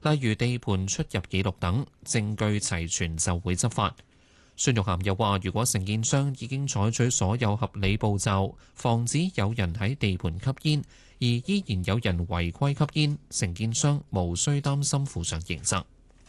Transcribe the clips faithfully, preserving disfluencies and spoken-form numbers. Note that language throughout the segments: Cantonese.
例如地盤出入記錄等，證據齊全就會執法。孫玉菡又話，如果承建商已經採取所有合理步驟，防止有人喺地盤吸煙，而依然有人違規吸煙，承建商無需擔心負上刑責。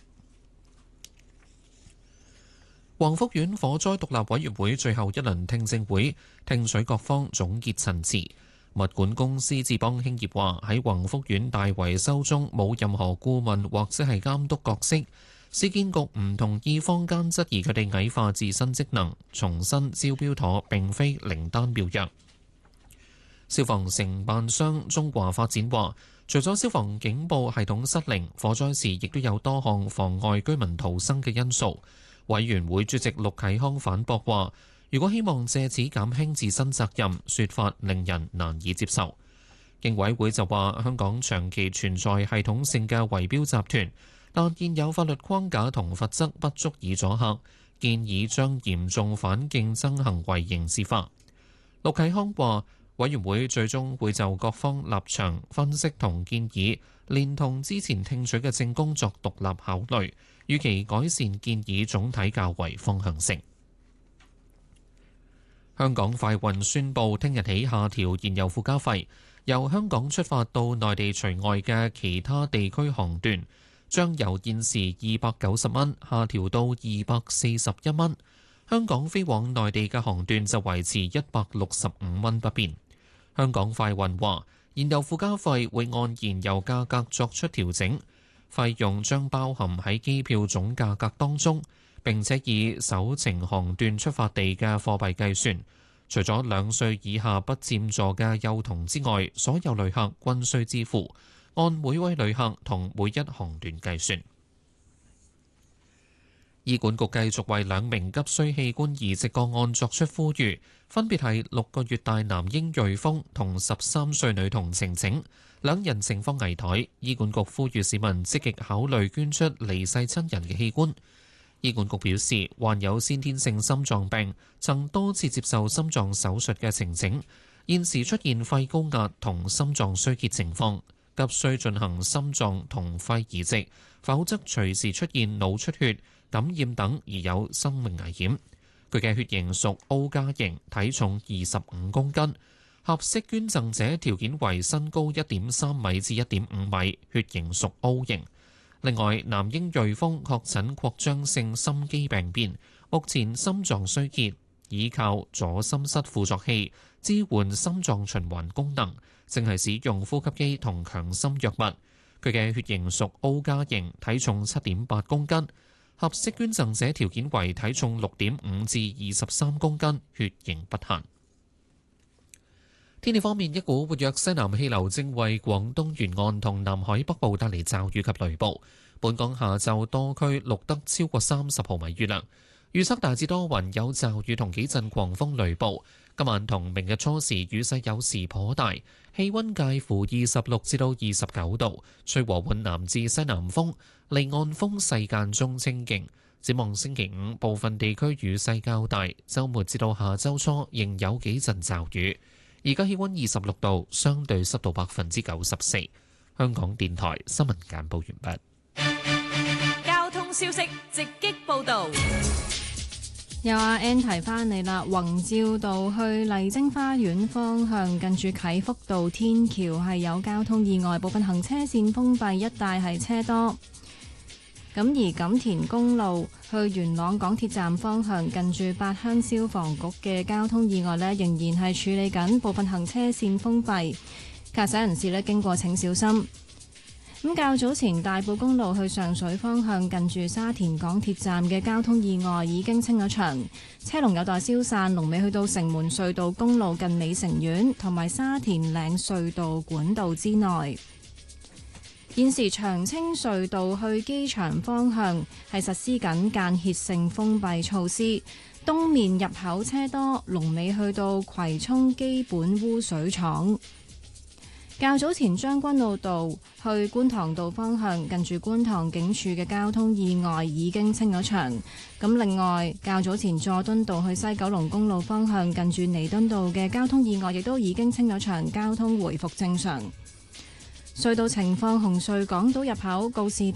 宏福苑火災獨立委員會最後一輪聽證會聽取各方總結陳詞。物管公司智邦興業話，喺宏福苑大維修中冇任何顧問或者係監督角色。市建局唔同意坊間質疑佢哋矮化自身職能，重申招標妥並非靈丹妙藥。消防承辦商中華發展話，除咗消防警報系統失靈，火災時亦都有多項妨礙居民逃生嘅因素。委員會主席陸啟康反駁話，如果希望借此減輕自身責任，說法令人難以接受。競委會就話，香港長期存在系統性嘅圍標集團，但現有法律框架同罰則不足以阻嚇，建議將嚴重反競爭行為刑事化。陸啟康話，委員會最終會就各方立場分析同建議，連同之前聽取嘅證供作獨立考慮，預期改善建議總體較為方向性。香港快運宣布，聽日起下調燃油附加費，由香港出發到內地除外嘅其他地區航段，將由現時二百九十蚊下調到二百四十一蚊。香港飛往內地嘅航段就維持一百六十五蚊不變。香港快運話，燃油附加費會按燃油價格作出調整，費用將包含喺機票總價格當中，並且以首程航段出發地嘅貨幣計算。除咗兩歲以下不佔座嘅幼童之外，所有旅客均需支付，按每位旅客同每一航段計算。醫管局繼續為兩名急需器官移植個案作出呼籲，分別係六個月大男嬰瑞豐同十三歲女童晴晴，兩人情況危殆。醫管局呼籲市民積極考慮捐出離世親人嘅器官。醫管局表示，患有先天性心臟病、曾多次接受心臟手術嘅晴晴，現時出現肺高壓同心臟衰竭情況，急需進行心臟同肺移植，否則隨時出現腦出血、感染等而有生命危險。佢嘅血型屬 O 加型，體重二十五公斤，合適捐贈者條件為身高一點三米至一點五米，血型屬 O 型。另外，男嬰瑞豐確診擴張性心肌病變，目前心臟衰竭，倚靠左心室輔助器支援心臟循環功能，正係使用呼吸機同強心藥物。佢嘅血型屬 O 加型，體重七點八公斤，合適捐贈者條件為體重六點五至二十三公斤，血型不限。天氣方面，一股活躍西南氣流正為廣東沿岸同南海北部帶嚟驟雨及雷暴。本港下晝多區錄得超過三十毫米雨量，預測大致多雲，有驟雨同幾陣狂風雷暴。今晚同明日初時雨勢有時頗大，氣溫介乎二十六至到二十九度，吹和緩南至西南風，離岸風勢間中清勁。展望星期五，部分地區雨勢較大，週末至到下週初仍有幾陣驟雨。而家氣溫二十六度，相對濕度百分之九十四。香港電台新聞簡報完畢。交通消息直擊報導。 有阿 Ann 提翻你啦，宏照道去麗晶花園方向近住啟福道天橋係有交通意外，部分行車線封閉，一帶係車多。咁而錦田公路去元朗港鐵站方向近住八鄉消防局嘅交通意外呢，仍然係處理緊，部分行車線封閉，駕駛人士呢經過請小心。咁較早前大埔公路去上水方向近住沙田港鐵站嘅交通意外已經清咗場，車龍有待消散，龍尾去到城門隧道公路近美城苑同埋沙田嶺隧道管道之內。現時長青隧道去機場方向係實施緊間歇性封閉措施，東面入口車多，龍尾去到葵涌基本污水廠。較早前將軍澳道去觀塘道方向近住觀塘警署嘅交通意外已經清咗場。咁另外較早前佐敦道去西九龍公路方向近住彌敦道嘅交通意外亦都已經清咗場，交通回復正常。隧道情況：紅隧港島入口告士